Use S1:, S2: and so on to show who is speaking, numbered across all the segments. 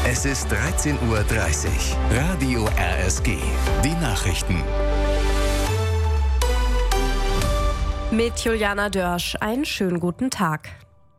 S1: Es ist 13:30 Uhr. Radio RSG. Die Nachrichten.
S2: Mit Juliana Dörsch, einen schönen guten Tag.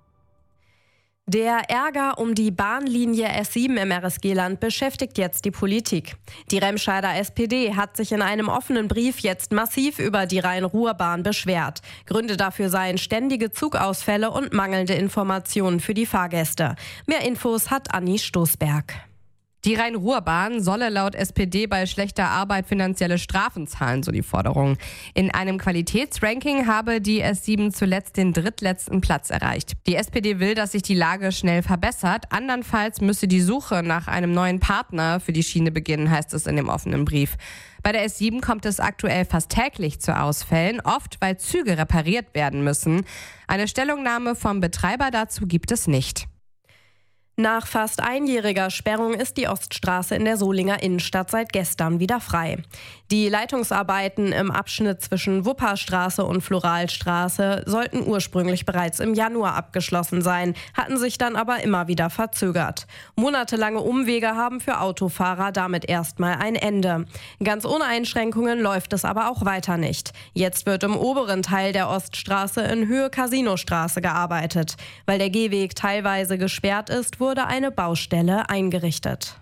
S2: Der Ärger um die Bahnlinie S7 im RSG-Land beschäftigt jetzt die Politik. Die Remscheider SPD hat sich in einem offenen Brief jetzt massiv über die Rhein-Ruhr-Bahn beschwert. Gründe dafür seien ständige Zugausfälle und mangelnde Informationen für die Fahrgäste. Mehr Infos hat Anni Stoßberg.
S3: Die Rhein-Ruhr-Bahn solle laut SPD bei schlechter Arbeit finanzielle Strafen zahlen, so die Forderung. In einem Qualitätsranking habe die S7 zuletzt den drittletzten Platz erreicht. Die SPD will, dass sich die Lage schnell verbessert. Andernfalls müsse die Suche nach einem neuen Partner für die Schiene beginnen, heißt es in dem offenen Brief. Bei der S7 kommt es aktuell fast täglich zu Ausfällen, oft weil Züge repariert werden müssen. Eine Stellungnahme vom Betreiber dazu gibt es nicht.
S2: Nach fast einjähriger Sperrung ist die Oststraße in der Solinger Innenstadt seit gestern wieder frei. Die Leitungsarbeiten im Abschnitt zwischen Wupperstraße und Floralstraße sollten ursprünglich bereits im Januar abgeschlossen sein, hatten sich dann aber immer wieder verzögert. Monatelange Umwege haben für Autofahrer damit erstmal ein Ende. Ganz ohne Einschränkungen läuft es aber auch weiter nicht. Jetzt wird im oberen Teil der Oststraße in Höhe Casinostraße gearbeitet. Weil der Gehweg teilweise gesperrt ist, wurde eine Baustelle eingerichtet.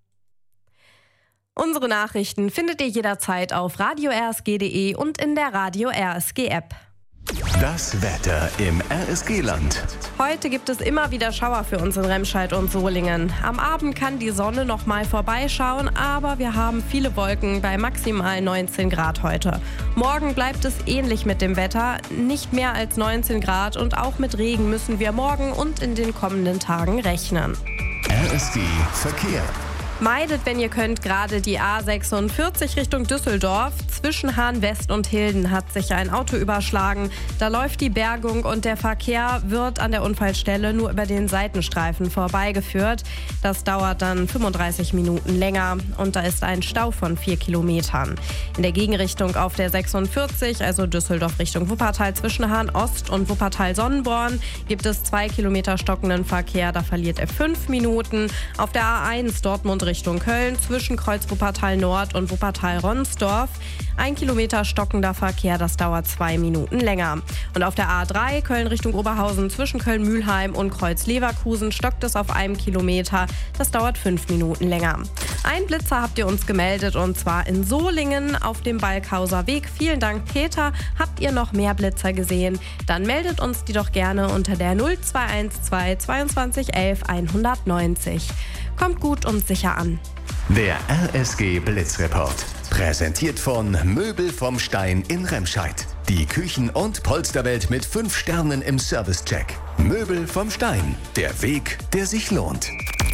S2: Unsere Nachrichten findet ihr jederzeit auf radio-rsg.de und in der Radio RSG App.
S1: Das Wetter im RSG-Land.
S2: Heute gibt es immer wieder Schauer für uns in Remscheid und Solingen. Am Abend kann die Sonne noch mal vorbeischauen, aber wir haben viele Wolken bei maximal 19 Grad heute. Morgen bleibt es ähnlich mit dem Wetter, nicht mehr als 19 Grad und auch mit Regen müssen wir morgen und in den kommenden Tagen rechnen.
S1: RSG Verkehr.
S2: Meidet, wenn ihr könnt, gerade die A46 Richtung Düsseldorf. Zwischen Hahn-West und Hilden hat sich ein Auto überschlagen. Da läuft die Bergung und der Verkehr wird an der Unfallstelle nur über den Seitenstreifen vorbeigeführt. Das dauert dann 35 Minuten länger und da ist ein Stau von 4 Kilometern. In der Gegenrichtung auf der 46, also Düsseldorf Richtung Wuppertal zwischen Hahn-Ost und Wuppertal-Sonnenborn, gibt es 2 Kilometer stockenden Verkehr. Da verliert er 5 Minuten. Auf der A1 Dortmund Richtung Köln zwischen Kreuz Wuppertal Nord und Wuppertal-Ronsdorf. 1 Kilometer stockender Verkehr, das dauert 2 Minuten länger. Und auf der A3 Köln Richtung Oberhausen zwischen Köln-Mühlheim und Kreuz-Leverkusen stockt es auf 1 Kilometer, das dauert 5 Minuten länger. Ein Blitzer habt ihr uns gemeldet und zwar in Solingen auf dem Balkhauser Weg. Vielen Dank, Peter. Habt ihr noch mehr Blitzer gesehen? Dann meldet uns die doch gerne unter der 0212 22 11 190. Kommt gut und sicher an.
S1: Der RSG Blitzreport. Präsentiert von Möbel vom Stein in Remscheid. Die Küchen- und Polsterwelt mit 5 Sternen im Servicecheck. Möbel vom Stein. Der Weg, der sich lohnt.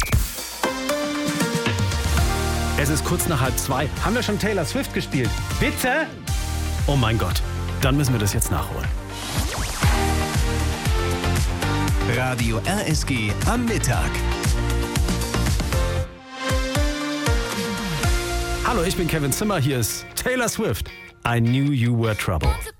S4: Es ist kurz nach 1:30. Haben wir schon Taylor Swift gespielt? Bitte? Oh mein Gott. Dann müssen wir das jetzt nachholen.
S1: Radio RSG am Mittag.
S4: Hallo, ich bin Kevin Zimmer. Hier ist Taylor Swift. I Knew You Were Trouble.